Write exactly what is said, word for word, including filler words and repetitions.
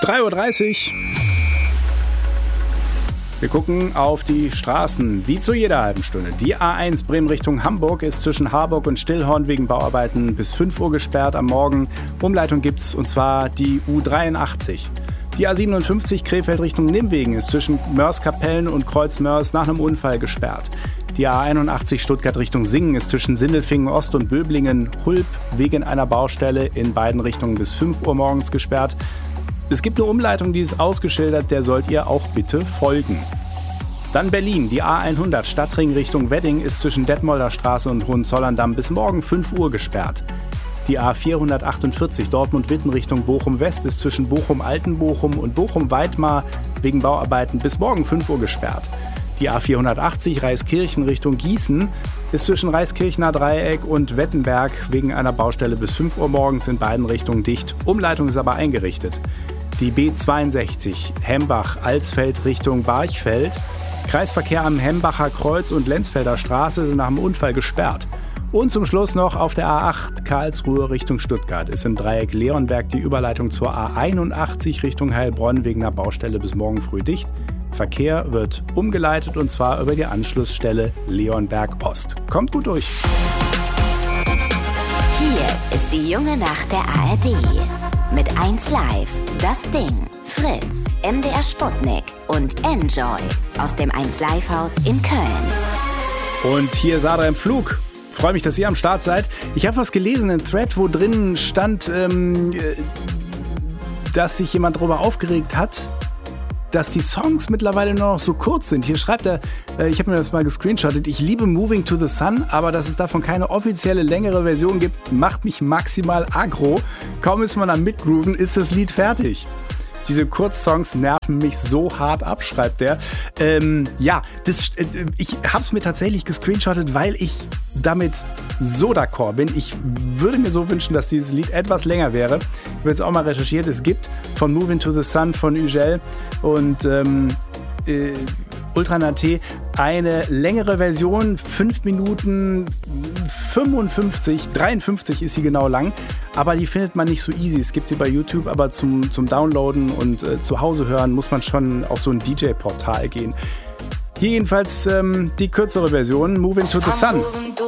drei Uhr dreißig. Wir gucken auf die Straßen, wie zu jeder halben Stunde. Die A eins Bremen Richtung Hamburg ist zwischen Harburg und Stillhorn wegen Bauarbeiten bis fünf Uhr gesperrt am Morgen. Umleitung gibt's, und zwar die U dreiundachtzig. Die A siebenundfünfzig Krefeld Richtung Nimwegen ist zwischen Mörs-Kapellen und Kreuz-Mörs nach einem Unfall gesperrt. Die A einundachtzig Stuttgart Richtung Singen ist zwischen Sindelfingen Ost und Böblingen-Hulb wegen einer Baustelle in beiden Richtungen bis fünf Uhr morgens gesperrt. Es gibt eine Umleitung, die ist ausgeschildert, der sollt ihr auch bitte folgen. Dann Berlin, die A hundert Stadtring Richtung Wedding ist zwischen Detmolder Straße und Hohenzollern-Damm bis morgen fünf Uhr gesperrt. Die A vierhundertachtundvierzig Dortmund-Witten Richtung Bochum-West ist zwischen Bochum-Altenbochum und Bochum-Weidmar wegen Bauarbeiten bis morgen fünf Uhr gesperrt. Die A vierhundertachtzig Reiskirchen Richtung Gießen ist zwischen Reiskirchener Dreieck und Wettenberg wegen einer Baustelle bis fünf Uhr morgens in beiden Richtungen dicht. Umleitung ist aber eingerichtet. Die B zweiundsechzig Hembach-Alsfeld Richtung Barchfeld. Kreisverkehr am Hembacher Kreuz und Lenzfelder Straße sind nach dem Unfall gesperrt. Und zum Schluss noch auf der A acht Karlsruhe Richtung Stuttgart ist im Dreieck Leonberg die Überleitung zur A einundachtzig Richtung Heilbronn wegen einer Baustelle bis morgen früh dicht. Verkehr wird umgeleitet, und zwar über die Anschlussstelle Leonberg Ost. Kommt gut durch. Hier ist die junge Nacht der A R D. Mit eins Live, Das Ding, Fritz, M D R Sputnik und Enjoy aus dem eins Live Haus in Köln. Und hier Sadra im Flug. Freue mich, dass ihr am Start seid. Ich habe was gelesen, ein Thread, wo drin stand, ähm, dass sich jemand darüber aufgeregt hat, dass die Songs mittlerweile nur noch so kurz sind. Hier schreibt er, äh, ich habe mir das mal gescreenshottet, ich liebe Moving to the Sun, aber dass es davon keine offizielle längere Version gibt, macht mich maximal aggro. Kaum ist man am Mitgrooven, ist das Lied fertig. Diese Kurzsongs nerven mich so hart ab, schreibt er. Ähm, ja, das, äh, ich habe es mir tatsächlich gescreenshottet, weil ich damit so d'accord bin. Ich würde mir so wünschen, dass dieses Lied etwas länger wäre. Ich habe jetzt auch mal recherchiert. Es gibt von Moving to the Sun von Ugel und ähm, äh, Ultranat eine längere Version, fünf Minuten fünfundfünfzig, dreiundfünfzig ist sie genau lang, aber die findet man nicht so easy. Es gibt sie bei YouTube, aber zum, zum Downloaden und äh, zu Hause hören muss man schon auf so ein D J-Portal gehen. Hier jedenfalls ähm, die kürzere Version, Moving to the Sun.